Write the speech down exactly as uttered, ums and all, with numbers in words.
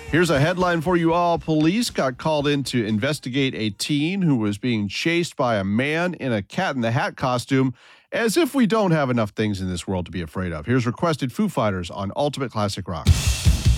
Here's a headline for you all. Police got called in to investigate a teen who was being chased by a man in a Cat in the Hat costume, as if we don't have enough things in this world to be afraid of. Here's Requested Foo Fighters on Ultimate Classic Rock.